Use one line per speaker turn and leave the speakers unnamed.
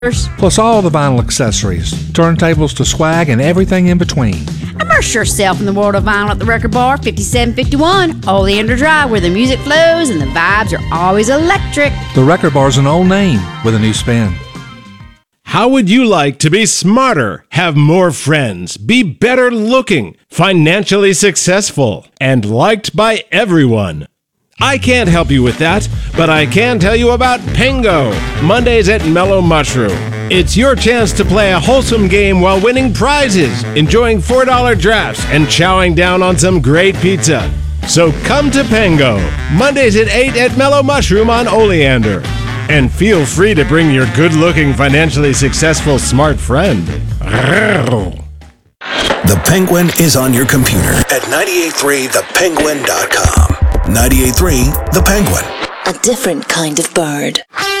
plus all the vinyl accessories, turntables to swag, and everything in between.
Immerse yourself in the world of vinyl at the Record Bar, 5751 Oleander Drive, where the music flows and the vibes are always electric.
The Record Bar's an old name with a new spin.
How would you like to be smarter, have more friends, be better looking, financially successful, and liked by everyone? I can't help you with that, but I can tell you about Pengo, Mondays at Mellow Mushroom. It's your chance to play a wholesome game while winning prizes, enjoying $4 drafts, and chowing down on some great pizza. So come to Pengo, Mondays at 8 at Mellow Mushroom on Oleander. And feel free to bring your good-looking, financially successful, smart friend.
The Penguin is on your computer at 983thepenguin.com. 98.3 The Penguin.
A different kind of bird.